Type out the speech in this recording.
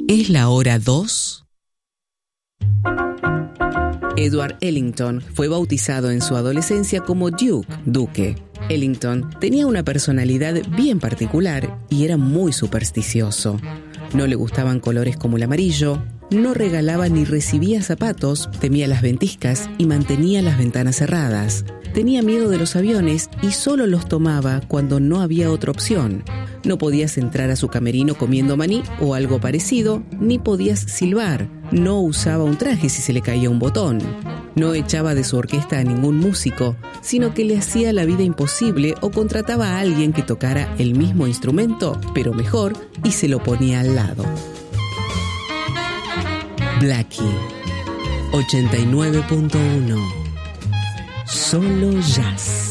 ¿Es la hora 2? Edward Ellington fue bautizado en su adolescencia como Duque. Ellington tenía una personalidad bien particular y era muy supersticioso. No le gustaban colores como el amarillo, no regalaba ni recibía zapatos, temía las ventiscas y mantenía las ventanas cerradas. Tenía miedo de los aviones y solo los tomaba cuando no había otra opción. No podías entrar a su camerino comiendo maní o algo parecido, ni podías silbar. No usaba un traje si se le caía un botón. No echaba de su orquesta a ningún músico, sino que le hacía la vida imposible o contrataba a alguien que tocara el mismo instrumento, pero mejor, y se lo ponía al lado. Blackie 89.1. Solo jazz.